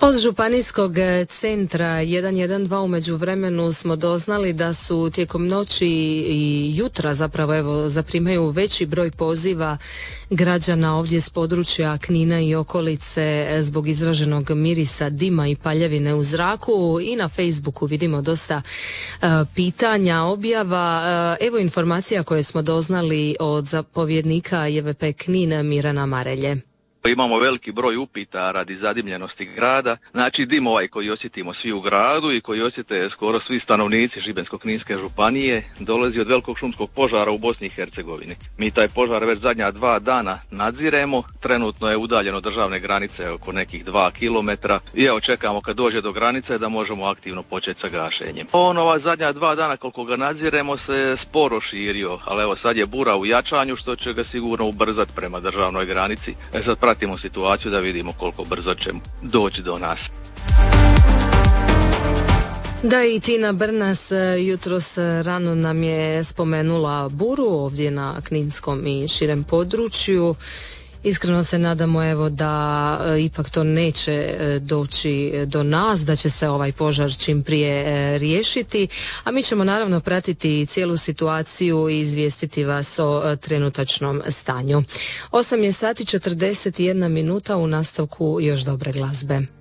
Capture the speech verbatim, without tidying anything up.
Od županijskog centra jedan jedan dva u međuvremenu smo doznali da su tijekom noći i jutra zapravo evo zaprimaju veći broj poziva građana ovdje s područja Knina i okolice zbog izraženog mirisa dima i paljevine u zraku. I na Facebooku vidimo dosta uh, pitanja, objava. Uh, evo informacija koje smo doznali od zapovjednika J V P Knin Mirana Marelje. Imamo veliki broj upita radi zadimljenosti grada, znači dim ovaj koji osjetimo svi u gradu i koji osjete skoro svi stanovnici Šibensko-kninske županije dolazi od velikog šumskog požara u Bosni i Hercegovini. Mi taj požar već zadnja dva dana nadziremo, trenutno je udaljeno državne granice oko nekih dva kilometra i evo čekamo kad dođe do granice da možemo aktivno početi sa gašenjem. On ova zadnja dva dana koliko ga nadziremo se sporo širio, ali evo sad je bura u jačanju što će ga sigurno ubrzati prema državnoj granici. E sad pratimo situaciju da vidimo koliko brzo će doći do nas. Da, i Tina Brnas jutros rano nam je spomenula buru ovdje na kninskom i širem području. Iskreno se nadamo evo da e, ipak to neće e, doći do nas, da će se ovaj požar čim prije e, riješiti, a mi ćemo naravno pratiti cijelu situaciju i izvijestiti vas o e, trenutačnom stanju. osam je sati četrdeset jedna minuta, u nastavku još dobre glazbe.